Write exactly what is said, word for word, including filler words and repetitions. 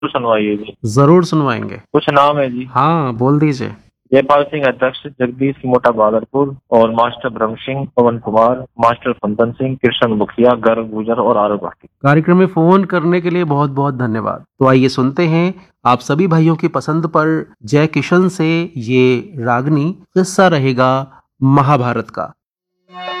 तो सुनवाइए जी। जरूर सुनवाएंगे। कुछ नाम है जी। हाँ बोल दीजिए। जयपाल सिंह अध्यक्ष, जगदीश मोटा बागरपुर, और मास्टर ब्रह्म सिंह, पवन कुमार, मास्टर फंदन सिंह, कृष्ण मुखिया, गर्ग गुजर और आरव भाटी। कार्यक्रम में फोन करने के लिए बहुत बहुत धन्यवाद। तो आइए सुनते हैं आप सभी भाइयों की पसंद पर जय किशन से ये रागनी किस्सा रहेगा महाभारत का।